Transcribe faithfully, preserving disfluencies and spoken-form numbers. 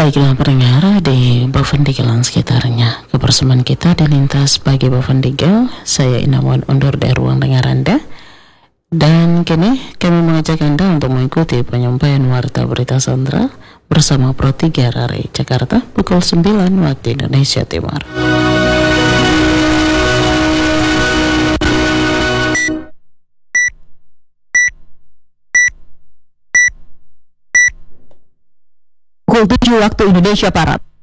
Baiklah pendengar di Bavendigelan sekitarnya, kebersamaan kita dilintas bagi Bavendigel. Saya Inawan undur dari ruang dengar Anda. Dan kini kami mengajak Anda untuk mengikuti penyampaian Warta Berita Sandra bersama Pro tiga R R I Jakarta pukul sembilan waktu Indonesia Timur. Pukul tujuh waktu Indonesia Barat.